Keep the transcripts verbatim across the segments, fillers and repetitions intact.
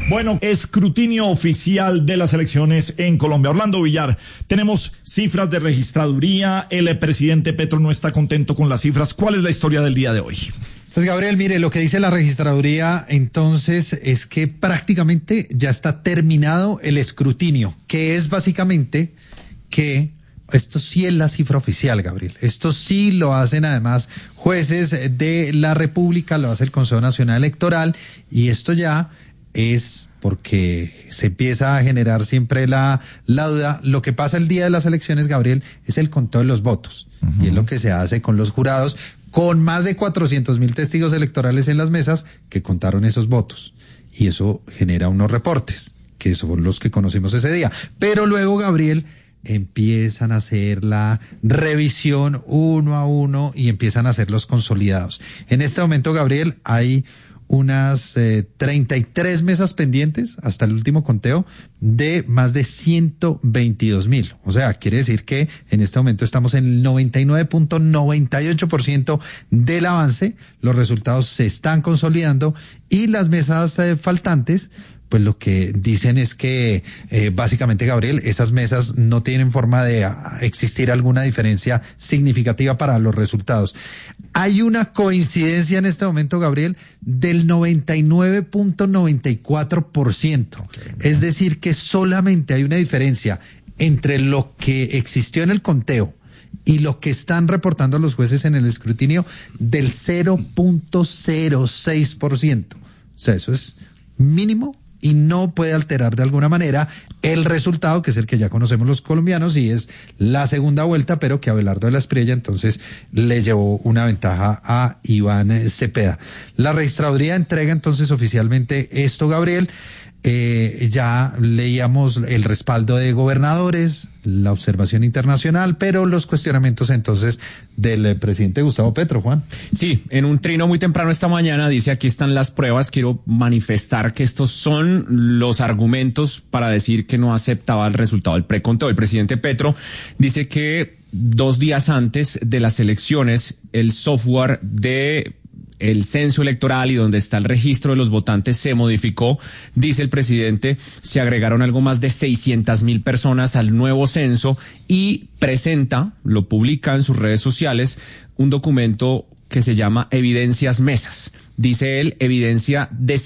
Bueno, escrutinio oficial de las elecciones en Colombia. Orlando Villar, tenemos cifras de registraduría, el presidente Petro no está contento con las cifras. ¿Cuál es la historia del día de hoy? Pues Gabriel, mire, lo que dice la registraduría entonces es que prácticamente ya está terminado el escrutinio, que es básicamente que esto sí es la cifra oficial, Gabriel. Esto sí lo hacen además jueces de la República, lo hace el Consejo Nacional Electoral, y esto ya es porque se empieza a generar siempre la, la duda. Lo que pasa el día de las elecciones, Gabriel, es el conteo de los votos. Uh-huh. Y es lo que se hace con los jurados, con más de cuatrocientos mil testigos electorales en las mesas que contaron esos votos. Y eso genera unos reportes, que son los que conocimos ese día. Pero luego, Gabriel, empiezan a hacer la revisión uno a uno y empiezan a hacer los consolidados. En este momento, Gabriel, hay unas eh, treinta y tres mesas pendientes hasta el último conteo de más de ciento veintidós mil. O sea, quiere decir que en este momento estamos en el noventa y nueve punto noventa y ocho por ciento del avance. Los resultados se están consolidando y las mesas eh, faltantes, pues lo que dicen es que eh, básicamente, Gabriel, esas mesas no tienen forma de uh, existir alguna diferencia significativa para los resultados. Hay una coincidencia en este momento, Gabriel, del noventa y nueve punto noventa y cuatro por ciento. Okay, es decir, que solamente hay una diferencia entre lo que existió en el conteo y lo que están reportando los jueces en el escrutinio del cero punto cero seis por ciento. O sea, eso es mínimo y no puede alterar de alguna manera el resultado, que es el que ya conocemos los colombianos, y es la segunda vuelta, pero que Abelardo de la Espriella entonces le llevó una ventaja a Iván Cepeda. La registraduría entrega entonces oficialmente esto, Gabriel. Eh, ya leíamos el respaldo de gobernadores, la observación internacional, pero los cuestionamientos entonces del eh, presidente Gustavo Petro, Juan. Sí, en un trino muy temprano esta mañana dice: aquí están las pruebas, quiero manifestar que estos son los argumentos para decir que no aceptaba el resultado del preconteo. El presidente Petro dice que dos días antes de las elecciones el software de el censo electoral y donde está el registro de los votantes se modificó. Dice el presidente, se agregaron algo más de seiscientas mil personas al nuevo censo y presenta, lo publica en sus redes sociales, un documento que se llama Evidencias Mesas. Dice él, evidencia de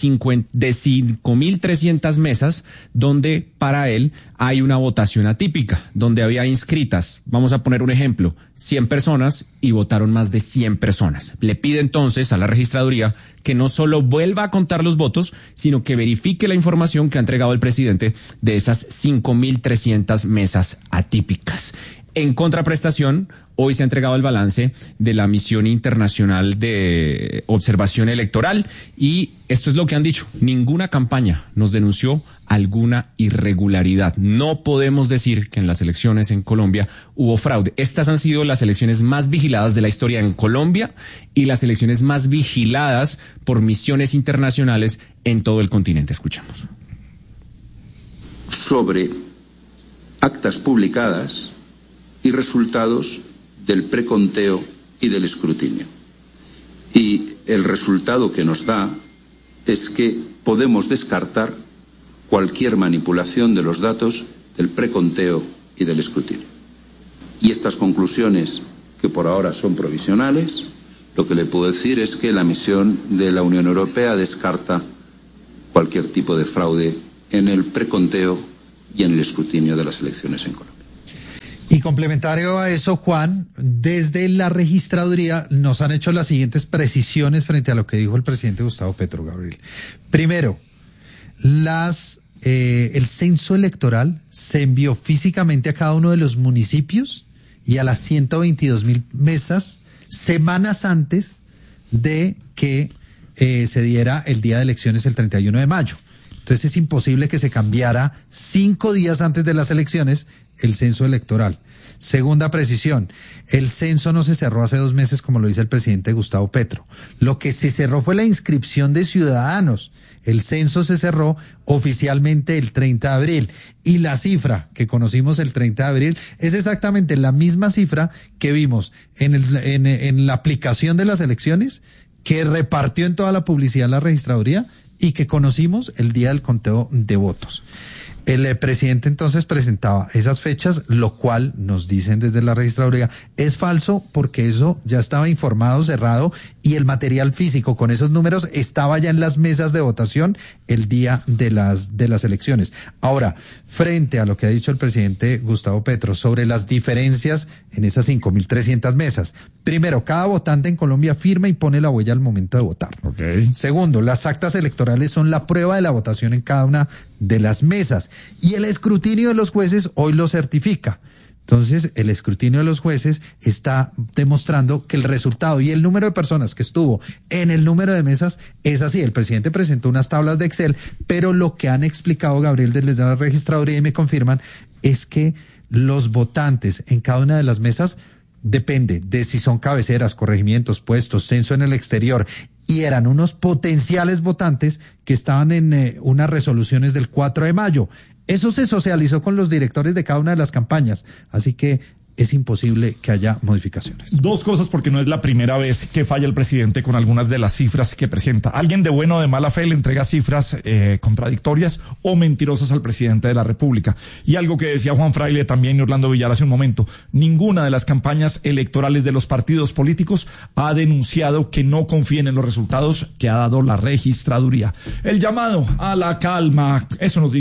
cinco mil trescientas mesas donde para él hay una votación atípica, donde había inscritas, vamos a poner un ejemplo, cien personas y votaron más de cien personas. Le pide entonces a la registraduría que no solo vuelva a contar los votos, sino que verifique la información que ha entregado el presidente de esas cinco mil trescientas mesas atípicas. En contraprestación, hoy se ha entregado el balance de la misión internacional de observación electoral y esto es lo que han dicho. Ninguna campaña nos denunció alguna irregularidad. No podemos decir que en las elecciones en Colombia hubo fraude. Estas han sido las elecciones más vigiladas de la historia en Colombia y las elecciones más vigiladas por misiones internacionales en todo el continente. Escuchamos. Sobre actas publicadas y resultados del preconteo y del escrutinio. Y el resultado que nos da es que podemos descartar cualquier manipulación de los datos del preconteo y del escrutinio. Y estas conclusiones, que por ahora son provisionales, lo que le puedo decir es que la misión de la Unión Europea descarta cualquier tipo de fraude en el preconteo y en el escrutinio de las elecciones en Colombia. Y complementario a eso, Juan, desde la registraduría nos han hecho las siguientes precisiones frente a lo que dijo el presidente Gustavo Petro, Gabriel. Primero, las eh, el censo electoral se envió físicamente a cada uno de los municipios y a las ciento veintidós mil mesas semanas antes de que eh, se diera el día de elecciones el treinta y uno de mayo. Entonces es imposible que se cambiara cinco días antes de las elecciones el censo electoral. Segunda precisión, el censo no se cerró hace dos meses como lo dice el presidente Gustavo Petro. Lo que se cerró fue la inscripción de ciudadanos. El censo se cerró oficialmente el treinta de abril y la cifra que conocimos el treinta de abril es exactamente la misma cifra que vimos en, el, en, en la aplicación de las elecciones, que repartió en toda la publicidad la registraduría y que conocimos el día del conteo de votos. El eh, presidente entonces presentaba esas fechas, lo cual nos dicen desde la registraduría es falso porque eso ya estaba informado, cerrado, y el material físico con esos números estaba ya en las mesas de votación el día de las de las elecciones. Ahora, frente a lo que ha dicho el presidente Gustavo Petro sobre las diferencias en esas cinco mil trescientas mesas, primero, cada votante en Colombia firma y pone la huella al momento de votar. Okay. Segundo, las actas electorales son la prueba de la votación en cada una de las mesas y el escrutinio de los jueces hoy lo certifica. Entonces, el escrutinio de los jueces está demostrando que el resultado y el número de personas que estuvo en el número de mesas es así. El presidente presentó unas tablas de Excel, pero lo que han explicado Gabriel desde la registraduría y me confirman es que los votantes en cada una de las mesas depende de si son cabeceras, corregimientos, puestos, censo en el exterior, y eran unos potenciales votantes que estaban en eh, unas resoluciones del cuatro de mayo. Eso se socializó con los directores de cada una de las campañas, así que es imposible que haya modificaciones. Dos cosas, porque no es la primera vez que falla el presidente con algunas de las cifras que presenta. ¿Alguien de buena o de mala fe le entrega cifras eh, contradictorias o mentirosas al presidente de la República? Y algo que decía Juan Fraile también y Orlando Villar hace un momento, ninguna de las campañas electorales de los partidos políticos ha denunciado que no confíen en los resultados que ha dado la registraduría. El llamado a la calma, eso nos dice